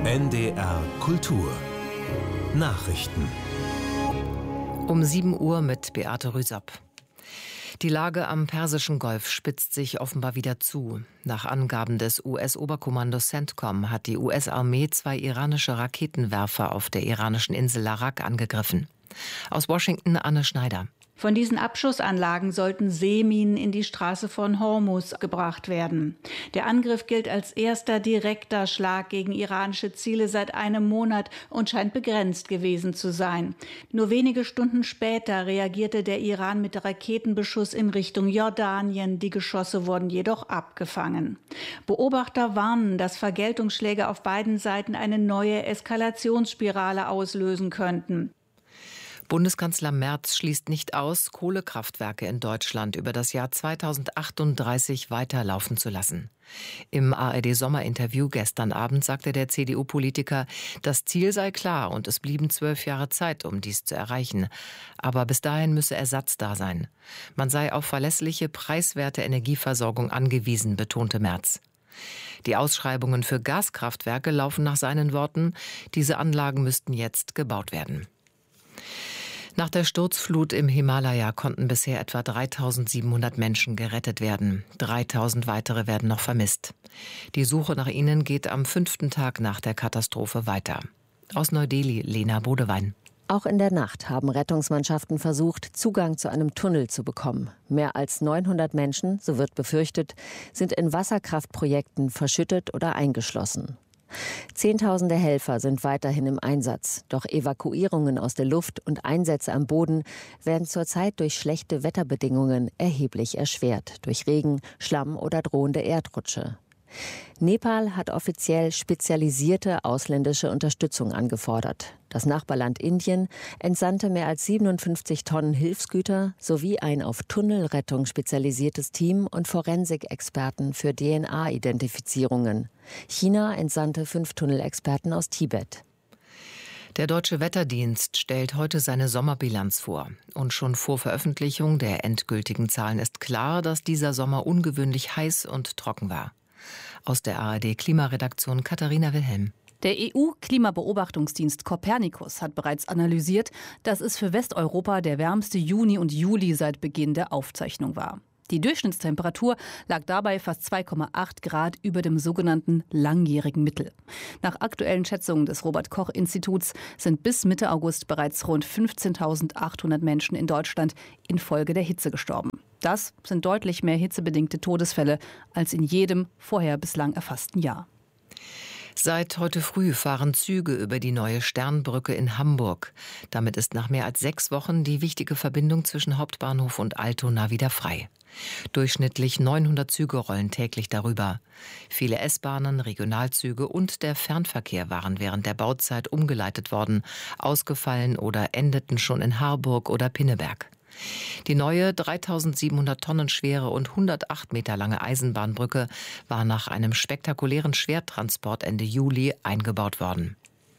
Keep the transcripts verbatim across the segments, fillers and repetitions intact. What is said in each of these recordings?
N D R Kultur Nachrichten. Um sieben Uhr mit Beate Rüsop. Die Lage am Persischen Golf spitzt sich offenbar wieder zu. Nach Angaben des U S-Oberkommandos CENTCOM hat die U S-Armee zwei iranische Raketenwerfer auf der iranischen Insel Larak angegriffen. Aus Washington Anne Schneider. Von diesen Abschussanlagen sollten Seeminen in die Straße von Hormuz gebracht werden. Der Angriff gilt als erster direkter Schlag gegen iranische Ziele seit einem Monat und scheint begrenzt gewesen zu sein. Nur wenige Stunden später reagierte der Iran mit Raketenbeschuss in Richtung Jordanien. Die Geschosse wurden jedoch abgefangen. Beobachter warnen, dass Vergeltungsschläge auf beiden Seiten eine neue Eskalationsspirale auslösen könnten. Bundeskanzler Merz schließt nicht aus, Kohlekraftwerke in Deutschland über das Jahr zweitausendachtunddreißig weiterlaufen zu lassen. Im A R D-Sommerinterview gestern Abend sagte der C D U-Politiker, das Ziel sei klar und es blieben zwölf Jahre Zeit, um dies zu erreichen. Aber bis dahin müsse Ersatz da sein. Man sei auf verlässliche, preiswerte Energieversorgung angewiesen, betonte Merz. Die Ausschreibungen für Gaskraftwerke laufen nach seinen Worten. Diese Anlagen müssten jetzt gebaut werden. Nach der Sturzflut im Himalaya konnten bisher etwa dreitausendsiebenhundert Menschen gerettet werden. dreitausend weitere werden noch vermisst. Die Suche nach ihnen geht am fünften Tag nach der Katastrophe weiter. Aus Neu-Delhi, Lena Bodewein. Auch in der Nacht haben Rettungsmannschaften versucht, Zugang zu einem Tunnel zu bekommen. Mehr als neunhundert Menschen, so wird befürchtet, sind in Wasserkraftprojekten verschüttet oder eingeschlossen. Zehntausende Helfer sind weiterhin im Einsatz. Doch Evakuierungen aus der Luft und Einsätze am Boden werden zurzeit durch schlechte Wetterbedingungen erheblich erschwert. Durch Regen, Schlamm oder drohende Erdrutsche. Nepal hat offiziell spezialisierte ausländische Unterstützung angefordert. Das Nachbarland Indien entsandte mehr als siebenundfünfzig Tonnen Hilfsgüter sowie ein auf Tunnelrettung spezialisiertes Team und Forensikexperten für D N A-Identifizierungen. China entsandte fünf Tunnelexperten aus Tibet. Der Deutsche Wetterdienst stellt heute seine Sommerbilanz vor. Und schon vor Veröffentlichung der endgültigen Zahlen ist klar, dass dieser Sommer ungewöhnlich heiß und trocken war. Aus der A R D-Klimaredaktion Katharina Wilhelm. Der E U-Klimabeobachtungsdienst Copernicus hat bereits analysiert, dass es für Westeuropa der wärmste Juni und Juli seit Beginn der Aufzeichnung war. Die Durchschnittstemperatur lag dabei fast zwei Komma acht Grad über dem sogenannten langjährigen Mittel. Nach aktuellen Schätzungen des Robert-Koch-Instituts sind bis Mitte August bereits rund fünfzehntausendachthundert Menschen in Deutschland infolge der Hitze gestorben. Das sind deutlich mehr hitzebedingte Todesfälle als in jedem vorher bislang erfassten Jahr. Seit heute früh fahren Züge über die neue Sternbrücke in Hamburg. Damit ist nach mehr als sechs Wochen die wichtige Verbindung zwischen Hauptbahnhof und Altona wieder frei. Durchschnittlich neunhundert Züge rollen täglich darüber. Viele S-Bahnen, Regionalzüge und der Fernverkehr waren während der Bauzeit umgeleitet worden, ausgefallen oder endeten schon in Harburg oder Pinneberg. Die neue dreitausendsiebenhundert Tonnen schwere und hundertacht Meter lange Eisenbahnbrücke war nach einem spektakulären Schwertransport Ende Juli eingebaut worden.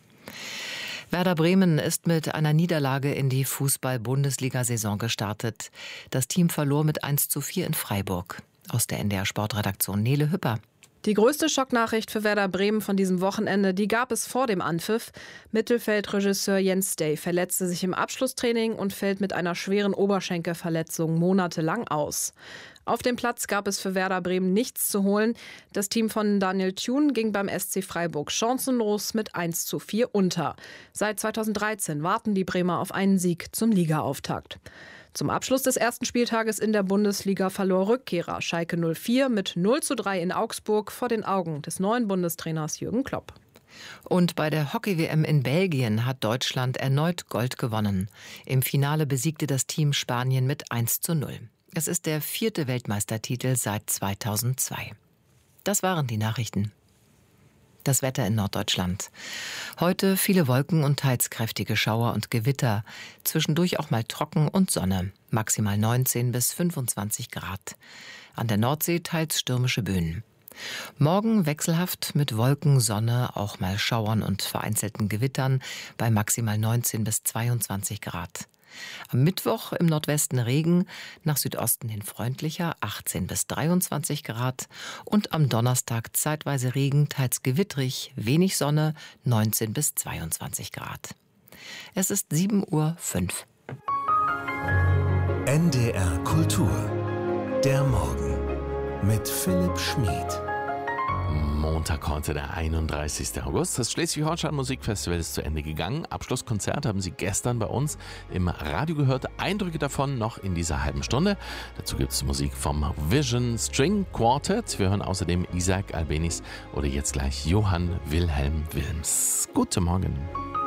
Werder Bremen ist mit einer Niederlage in die Fußball-Bundesliga-Saison gestartet. Das Team verlor mit eins zu vier in Freiburg. Aus der N D R-Sportredaktion Nele Hüpper. Die größte Schocknachricht für Werder Bremen von diesem Wochenende, die gab es vor dem Anpfiff. Mittelfeldregisseur Jens Day verletzte sich im Abschlusstraining und fällt mit einer schweren Oberschenkelverletzung monatelang aus. Auf dem Platz gab es für Werder Bremen nichts zu holen. Das Team von Daniel Thune ging beim S C Freiburg chancenlos mit eins zu vier unter. Seit zweitausenddreizehn warten die Bremer auf einen Sieg zum Ligaauftakt. Zum Abschluss des ersten Spieltages in der Bundesliga verlor Rückkehrer Schalke null vier mit null zu drei in Augsburg vor den Augen des neuen Bundestrainers Jürgen Klopp. Und bei der Hockey-W M in Belgien hat Deutschland erneut Gold gewonnen. Im Finale besiegte das Team Spanien mit eins zu null. Es ist der vierte Weltmeistertitel seit zweitausendzwei. Das waren die Nachrichten. Das Wetter in Norddeutschland. Heute viele Wolken und teils kräftige Schauer und Gewitter. Zwischendurch auch mal trocken und Sonne. Maximal neunzehn bis fünfundzwanzig Grad. An der Nordsee teils stürmische Böen. Morgen wechselhaft mit Wolken, Sonne, auch mal Schauern und vereinzelten Gewittern bei maximal neunzehn bis zweiundzwanzig Grad. Am Mittwoch im Nordwesten Regen, nach Südosten hin freundlicher, achtzehn bis dreiundzwanzig Grad. Und am Donnerstag zeitweise Regen, teils gewittrig, wenig Sonne, neunzehn bis zweiundzwanzig Grad. Es ist sieben Uhr fünf. N D R Kultur. Der Morgen mit Philipp Schmid. Montag heute, der einunddreißigsten August. Das Schleswig-Holstein Musikfestival ist zu Ende gegangen. Abschlusskonzert haben Sie gestern bei uns im Radio gehört. Eindrücke davon noch in dieser halben Stunde. Dazu gibt es Musik vom Vision String Quartet. Wir hören außerdem Isaac Albeniz oder jetzt gleich Johann Wilhelm Wilms. Guten Morgen.